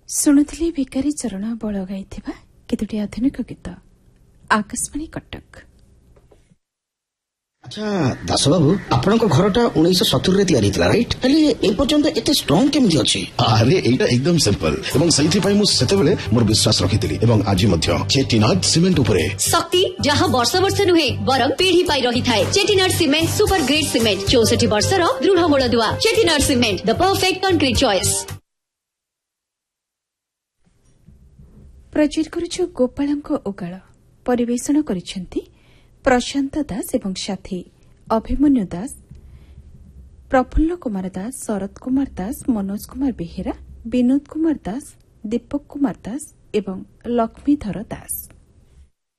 ଶୁଣୁଥିଲି ଭିକାରୀ ଚରଣ ବଳ ଗାଇଥିବା କେତୋଟି ଆଧୁନିକ ଗୀତ। ଆକାଶବାଣୀ କଟକ। ଆଚ୍ଛା ଦାସବାବୁ, ଆପଣଙ୍କ ଘରଟା 1970 ରେ ତିଆରି ହେଇଥିଲା ରାଇଟ୍? ହେଲେ ଏ ପର୍ଯ୍ୟନ୍ତ ଏତେ ଷ୍ଟ୍ରଙ୍ଗ କେମିତି ଅଛି? ଆରେ ଏଇଟା ଏକଦମ ସିମ୍ପଲ ଏବଂ ସେଇଥିପାଇଁ ମୁଁ ସେତେବେଳେ ମୋର ବିଶ୍ୱାସ ରଖିଥିଲି ଏବଂ ଆଜି ମଧ୍ୟ ଚେଟିନାଡ ସିମେଣ୍ଟ ଉପରେ ଶକ୍ତି ଯାହା ବର୍ଷ ବର୍ଷ ନୁହେଁ ବରଂ ପିଢି ପାଇ ରହିଥାଏ। ଚେଟିନାଡ ସିମେଣ୍ଟ ସୁପର ଗ୍ରେଡ ସିମେଣ୍ଟ 64 ବର୍ଷର ଦୃଢ ମୂଳଦୁଆ। ଚେଟିନାଡ ସିମେଣ୍ଟ ଦ ପରଫେକ୍ଟ କଂକ୍ରିଟ ଚଏସ୍। ପ୍ରଚାର କରୁଛୁ ଗୋପାଳଙ୍କ ଓଗାଳ। ପରିବେଷଣ କରିଛନ୍ତି ପ୍ରଶାନ୍ତ ଦାସ ଏବଂ ସାଥୀ ଅଭିମନ୍ୟୁ ଦାସ, ପ୍ରଫୁଲ୍ଲ କୁମାର ଦାସ, ଶରତ କୁମାର ଦାସ, ମନୋଜ କୁମାର ବେହେରା, ବିନୋଦ କୁମାର ଦାସ, ଦୀପକ କୁମାର ଦାସ ଏବଂ ଲକ୍ଷ୍ମୀଧର ଦାସ।